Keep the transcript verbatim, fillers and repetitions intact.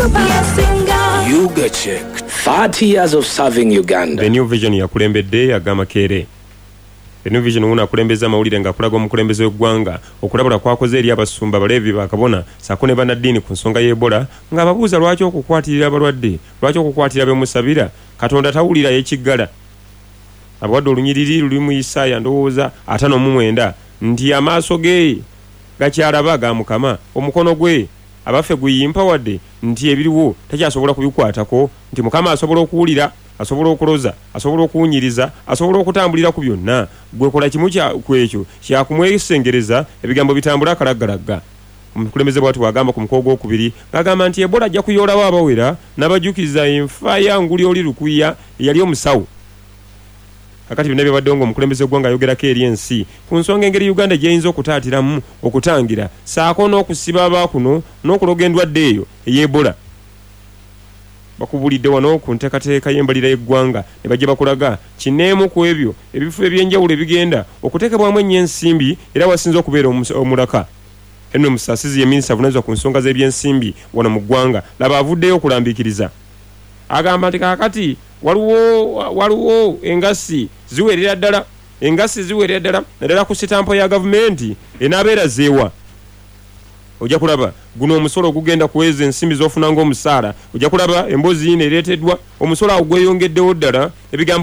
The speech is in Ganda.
Yuga check. thirty years of serving Uganda. The New Vision yakulembedde agamba kere. The New Vision una kulembeza mawulire nga kulaga omukulembeze w'eggwanga okulabula kwakoze eri abasumba balevi bakabona sakone banadini ku nsonga y'Ebola nga ababuuza lwaki okukwatirira abalwadde lwaki okukwatira bemusabira Katonda tawulira y'ekiggala abalwadde olunyiriri luli mu Isaya ndowooza atano mu mwenda nti amaaso ge gakyalaba ga Mukama omukono gwe abafe guyimpa wadde nti ebiriwo takyasobola kubikwatako nti Mukama asobola okuwulira asobola okuloza asobola okuwunyiriza asobola okutambulira ku byonna gwe kola kimu kya kwekyo kyakumwesengereza ebigambo bitambula kalaggalagga omukulembeze bwatu wagamba ku mukogo okubiri ngagamba nti Ebola ajja kuyoolawo abawera n'abajukiza enfa ya nguli oli lukuya yali omusawo akati bino byabadde ngo omukulembeze gwanga ayogerako eri ensi ku nsonga engeri Uganda gyeyinza okutaatiramu okutangira saako n'okusiba abaakuno n'okuloga endwadde eyo ey'Ebola bakubulidde wano ku nteekateeka y'embalira y'eggwanga ne bajja bakulaga kineemu ku ebyo ebifo ebyenjawulo ebigenda okuteekebwamu ennyo ensimbi era wasinza okubeera omulaka Henry Musasizi ye minisita avunaanyizibwa ku nsonga z'ebyensimbi wano mu ggwanga laba avuddeyo okulambiikiriza agamba nti kaakati waliwo waliwo engassi ziwerera ddala engassi ziwerera ddala naddala ku sitampo ya gavumenti enaabeera zeewa ojja kulaba guno omusolo ogugenda kuweza ensimbi z'ofuna ng'omusaala ojja kulaba emboozi neereeteddwa omusolo ago gweyongeddewo ddala ebigambo